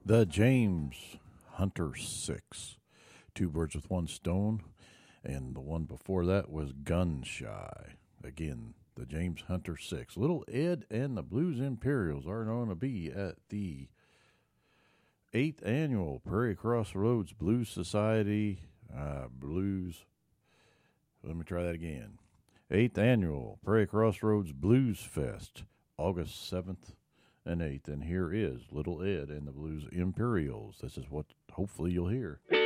The James Hunter 6. Two birds with one stone. And the one before that was Gun Shy. Again, the James Hunter 6. Little Ed and the Blues Imperials are going to be at the 8th Annual Prairie Crossroads Blues Society Blues. Let me try that again. 8th Annual Prairie Crossroads Blues Fest, August 7th and 8th. And here is Little Ed and the Blues Imperials. This is what hopefully you'll hear.